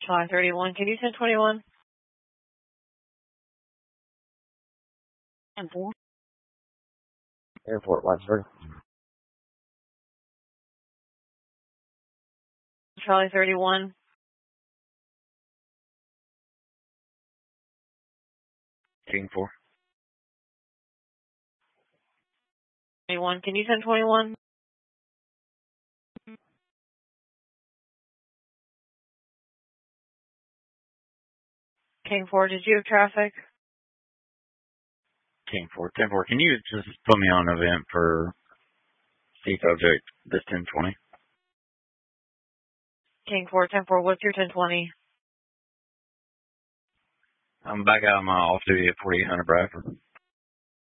July 31, can you send 21? 10-4. Airport, Wattsburg. Charlie 31. King 4. 21, can you send 21? King 4, did you have traffic? King 4. 10-4. Can you just put me on an event for C subject this 1020? King 4, 10-4, what's your 1020? I'm back out of my off duty at 4800 Bradford.